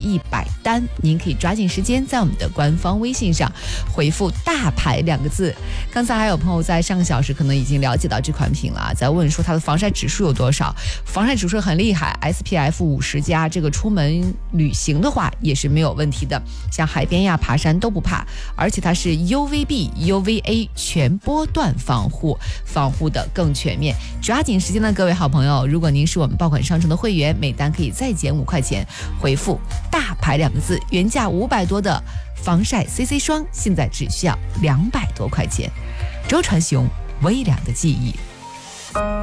100单，您可以抓紧时间在我们的官方微信上回复大牌2个字。刚才还有朋友在上个小时可能已经了解到这款品了，在问说它的防晒指数有多少。防晒指数很厉害， SPF 50加，这个出门旅行的话也是没有问题的，像海边呀爬山都不怕，而且它是 UVB UVA 全波段防护的更全面。抓紧时间的各位好朋友，如果您是我们爆款商城的会员，每单可以再减5块钱，回复大牌2个字，原价500多的防晒 CC 霜现在只需要200多块钱。周传雄，微凉的记忆。